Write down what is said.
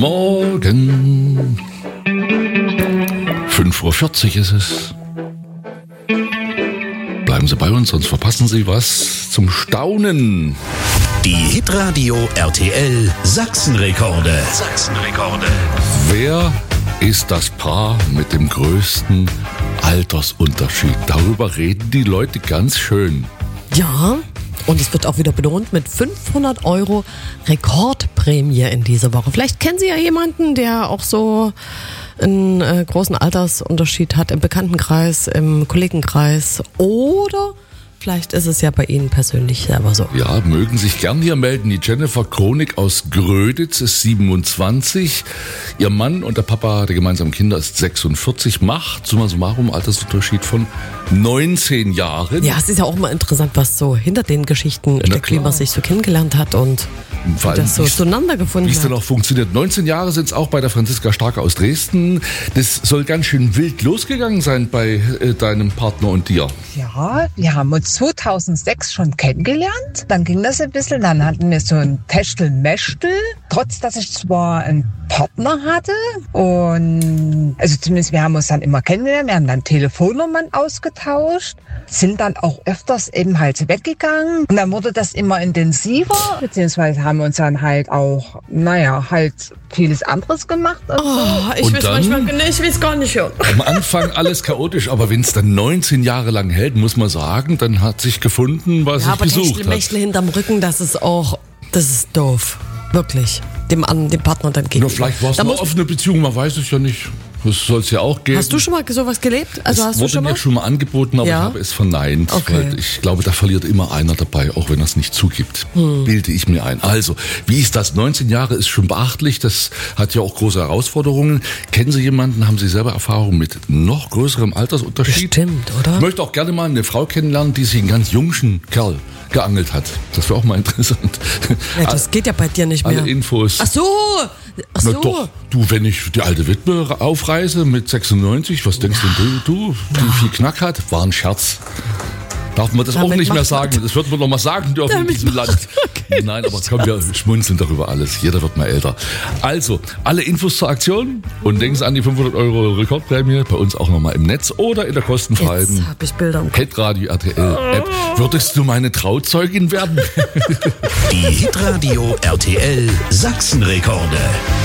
Morgen. 5:40 Uhr ist es. Bleiben Sie bei uns, sonst verpassen Sie was zum Staunen. Die Hitradio RTL Sachsenrekorde. Wer ist das Paar mit dem größten Altersunterschied? Darüber reden die Leute ganz schön. Ja, und es wird auch wieder belohnt mit 500 € Rekordprämie in dieser Woche. Vielleicht kennen Sie ja jemanden, der auch so einen großen Altersunterschied hat im Bekanntenkreis, im Kollegenkreis, oder vielleicht ist es ja bei Ihnen persönlich selber so. Ja, mögen sich gern hier melden. Die Jennifer Kronig aus Gröditz ist 27. Ihr Mann und der Papa der gemeinsamen Kinder ist 46. Macht, summa summarum, Altersunterschied von 19 Jahren. Ja, es ist ja auch mal interessant, was so hinter den Geschichten steckt, wie man sich so kennengelernt hat und vor allem, das so zueinander gefunden wie es hat. dann auch funktioniert. 19 Jahre sind es auch bei der Franziska Starke aus Dresden. Das soll ganz schön wild losgegangen sein bei deinem Partner und dir. Ja, wir haben uns 2006 schon kennengelernt. Dann ging das ein bisschen. Dann hatten wir so ein Techtelmechtel. Trotz, dass ich zwar einen Partner hatte. Und also zumindest wir haben uns dann immer kennengelernt. Wir haben dann Telefonnummern ausgetauscht. Sind dann auch öfters eben halt weggegangen. Und dann wurde das immer intensiver. Beziehungsweise haben wir uns dann halt auch, halt vieles anderes gemacht. Ich weiß gar nicht. Ja. Am Anfang alles chaotisch, aber wenn es dann 19 Jahre lang hält, muss man sagen, dann hat sich gefunden, was ich gesucht habe. Techtelmechtel hinterm Rücken, das ist doof. Wirklich. Dem Partner dann gegenüber. Nur vielleicht war es eine offene Beziehung, man weiß es ja nicht. Das soll es ja auch geben. Hast du schon mal sowas gelebt? Also es wurde mir schon mal angeboten, aber ich habe es verneint. Okay. Weil ich glaube, da verliert immer einer dabei, auch wenn er es nicht zugibt. Bilde ich mir ein. Also, wie ist das? 19 Jahre ist schon beachtlich. Das hat ja auch große Herausforderungen. Kennen Sie jemanden, haben Sie selber Erfahrung mit noch größerem Altersunterschied? Bestimmt, oder? Ich möchte auch gerne mal eine Frau kennenlernen, die sich einen ganz jungen Kerl geangelt hat. Das wäre auch mal interessant. Ja, das geht ja bei dir nicht mehr. Alle Infos. Ach so. Na doch, du, wenn ich die alte Witwe aufreiße mit 96, was denkst denn du, die viel Knack hat? War ein Scherz. Darf man das auch nicht mehr sagen? Das wird man noch mal sagen dürfen in diesem Land. Nein, aber komm, wir schmunzeln darüber alles. Jeder wird mal älter. Also, alle Infos zur Aktion und denken Sie an die 500 € Rekordprämie. Bei uns auch noch mal im Netz oder in der kostenfreien Jetzt hab ich Bilder im Kopf. Hitradio RTL App. Würdest du meine Trauzeugin werden? Die Hitradio RTL Sachsenrekorde.